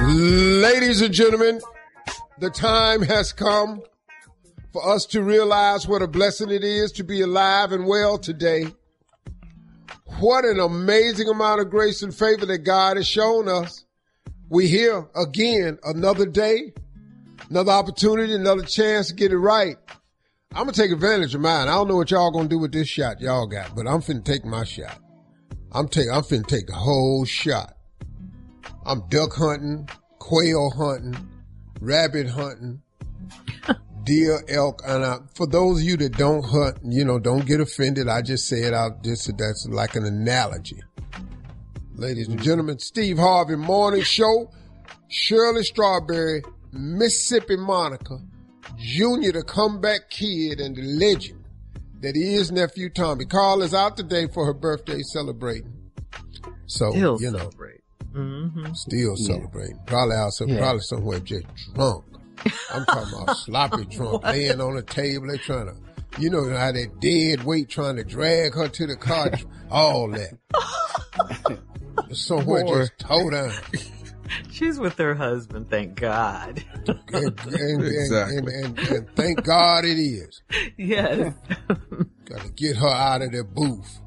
Ladies and gentlemen, the time has come for us to realize what a blessing it is to be alive and well today. What an amazing amount of grace and favor that God has shown us. We here again, another day, another opportunity, another chance to get it right. I'm going to take advantage of mine. I don't know what y'all going to do with this shot y'all got, but I'm finna take my shot. I'm finna take the whole shot. I'm duck hunting, quail hunting, rabbit hunting, deer, elk, and for those of you that don't hunt, don't get offended. I just say it out. That's like an analogy. Ladies and gentlemen, Steve Harvey Morning Show, Shirley Strawberry, Mississippi Monica, Junior, the comeback kid, and the legend that is nephew Tommy. Carl is out today for her birthday celebrating. So, Still celebrate. Mm-hmm. Still celebrating. Probably out probably somewhere just drunk. I'm talking about sloppy drunk, laying on the table. They trying to, how that dead weight trying to drag her to the car. All that. Somewhere just toe down. She's with her husband, thank God. And thank God it is. Yes. Got to get her out of the booth.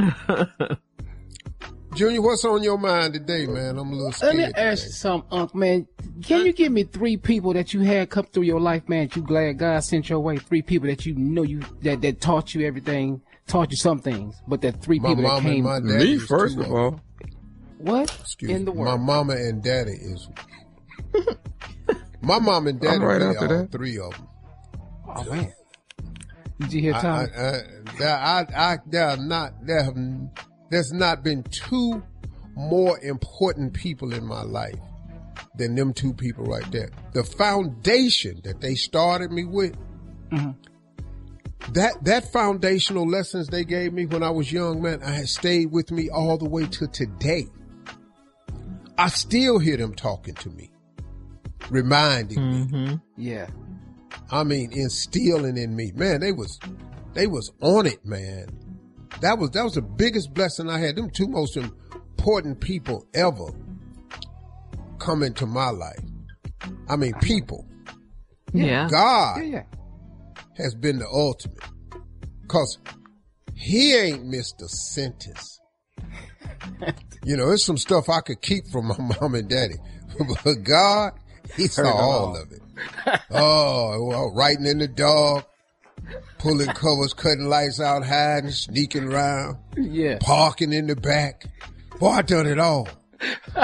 Junior, what's on your mind today, man? I'm a little scared. Let me ask you something, Unc, man. Can you give me 3 people that you had come through your life, man, that you glad God sent your way? 3 people that that taught you everything, taught you some things, but that 3 people that came. Me, first of all. What? Excuse in the me. world? My mama and daddy is. My mom and daddy right really after all that. 3 of them. Oh man! Did you hear Tom? There's not been 2 more important people in my life than them 2 people right there. The foundation that they started me with, that foundational lessons they gave me when I was young, man, I had stayed with me all the way to today. I still hear them talking to me, reminding me. Yeah. I mean, instilling in me. Man, they was on it, man. That was the biggest blessing I had. Them 2 most important people ever come into my life. I mean, people. Yeah. God has been the ultimate. Cause he ain't missed a sentence. There's some stuff I could keep from my mom and daddy. But God, he saw all of it. Writing in the dark, pulling covers, cutting lights out, hiding, sneaking around, parking in the back. Boy, I done it all.